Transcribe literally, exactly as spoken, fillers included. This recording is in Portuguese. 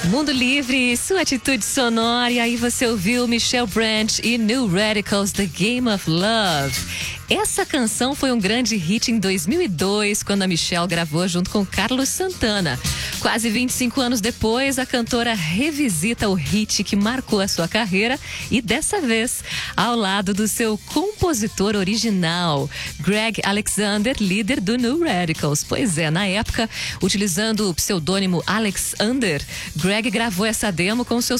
Mundo Livre, sua atitude sonora. E aí você ouviu Michelle Branch e New Radicals, The Game of Love. Essa canção foi um grande hit em dois mil e dois, quando a Michelle gravou junto com Carlos Santana. Quase vinte e cinco anos depois, a cantora revisita o hit que marcou a sua carreira e dessa vez ao lado do seu compositor original, Greg Alexander, líder do New Radicals. Pois é, na época, utilizando o pseudônimo Alex Under, Greg gravou essa demo com seus